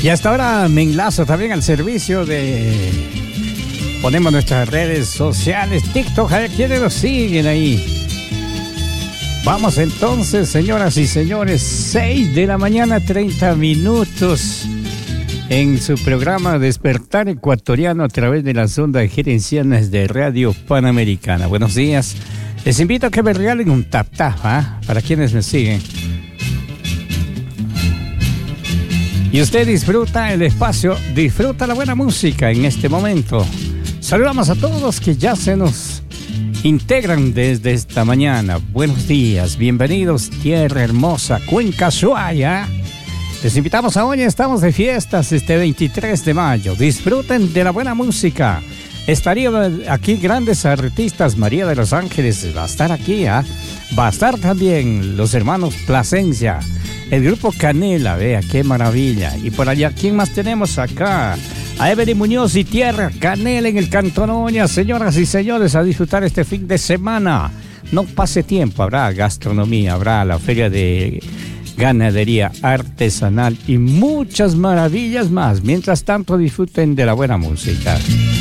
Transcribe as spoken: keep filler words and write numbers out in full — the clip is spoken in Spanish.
Y hasta ahora me enlazo también al servicio de... Ponemos nuestras redes sociales, TikTok, a ver quiénes nos siguen ahí. Vamos entonces, señoras y señores, seis de la mañana, treinta minutos, en su programa Despertar Ecuatoriano a través de las ondas gerencianas de Radio Panamericana. Buenos días. Les invito a que me regalen un tap tap, ¿ah? Para quienes me siguen. Y usted disfruta el espacio, disfruta la buena música en este momento. Saludamos a todos los que ya se nos integran desde esta mañana. Buenos días, bienvenidos, tierra hermosa, Cuenca Ushuaia. Les invitamos a hoy, estamos de fiestas este veintitrés de mayo. Disfruten de la buena música. Estarían aquí grandes artistas. María de los Ángeles va a estar aquí, ¿ah? ¿eh? Va a estar también los hermanos Plasencia, el grupo Canela, vea qué maravilla. Y por allá, ¿quién más tenemos acá? A Evelyn Muñoz y Tierra Canela en el Cantón Oña. Señoras y señores, a disfrutar este fin de semana. No pase tiempo, habrá gastronomía, habrá la feria de ganadería artesanal y muchas maravillas más. Mientras tanto, disfruten de la buena música.